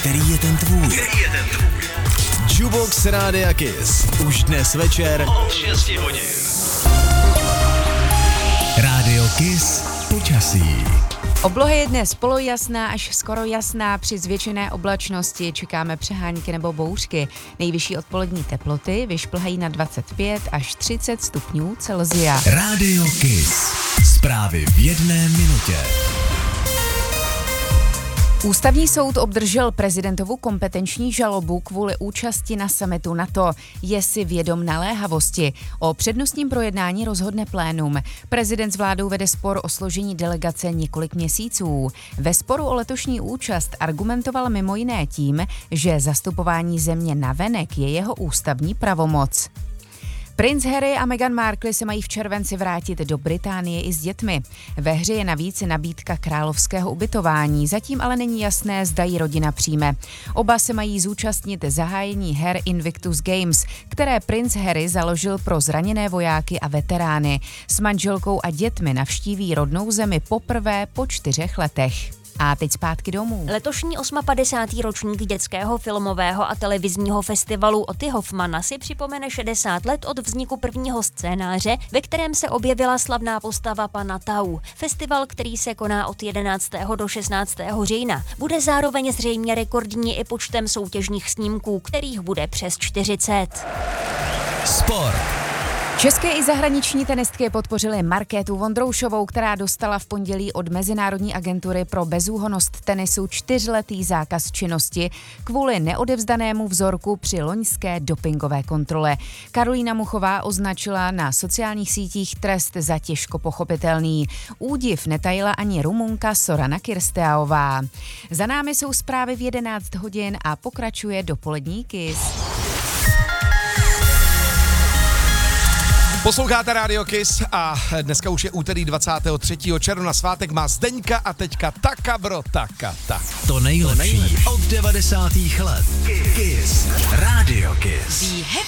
Který je ten tvůj? Jukebox Rádia Kiss. Už dnes večer od 6 hodin. Rádio Kiss počasí. Obloha je dnes polojasná až skoro jasná, při zvětšené oblačnosti čekáme přehánky nebo bouřky. Nejvyšší odpolední teploty vyšplhají na 25 až 30 stupňů Celsia. Rádio Kiss. Zprávy v jedné minutě. Ústavní soud obdržel prezidentovu kompetenční žalobu kvůli účasti na summitu NATO. Je si vědom naléhavosti. O přednostním projednání rozhodne plénum. Prezident s vládou vede spor o složení delegace několik měsíců. Ve sporu o letošní účast argumentoval mimo jiné tím, že zastupování země navenek je jeho ústavní pravomoc. Princ Harry a Meghan Markle se mají v červenci vrátit do Británie i s dětmi. Ve hře je navíc nabídka královského ubytování, zatím ale není jasné, zda ji rodina přijme. Oba se mají zúčastnit zahájení her Invictus Games, které princ Harry založil pro zraněné vojáky a veterány. S manželkou a dětmi navštíví rodnou zemi poprvé po 4 letech. A teď zpátky domů. Letošní 58. ročník dětského filmového a televizního festivalu Otty Hoffmana si připomene 60 let od vzniku prvního scénáře, ve kterém se objevila slavná postava pana Tau. Festival, který se koná od 11. do 16. října, bude zároveň zřejmě rekordní i počtem soutěžních snímků, kterých bude přes 40. Sport. České i zahraniční tenistky podpořily Markétu Vondroušovou, která dostala v pondělí od Mezinárodní agentury pro bezúhonnost tenisu 4letý zákaz činnosti kvůli neodevzdanému vzorku při loňské dopingové kontrole. Karolína Muchová označila na sociálních sítích trest za těžko pochopitelný. Údiv netajila ani Rumunka Sorana Kirsteaová. Za námi jsou zprávy v 11 hodin a pokračuje dopolední Kiss. Posloucháte Rádio Kiss a dneska už je úterý 23. června, svátek má Zdeňka a teďka taka bro, taka. To nejlepší od 90. let. Kiss. Rádio Kiss.